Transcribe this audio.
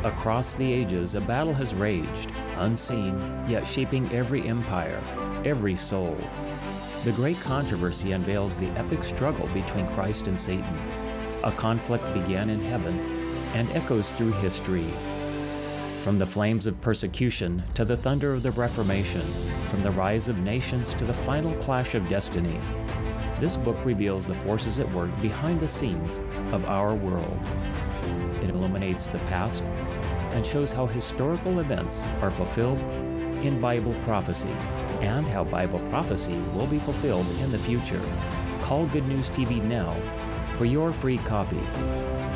Across the ages, a battle has raged, unseen, yet shaping every empire, every soul. The great controversy unveils the epic struggle between Christ and Satan. A conflict began in heaven and echoes through history. From the flames of persecution to the thunder of the Reformation, from the rise of nations to the final clash of destiny, this book reveals the forces at work behind the scenes of our world. It illuminates the past and shows how historical events are fulfilled in Bible prophecy and how Bible prophecy will be fulfilled in the future. Call Good News TV now for your free copy.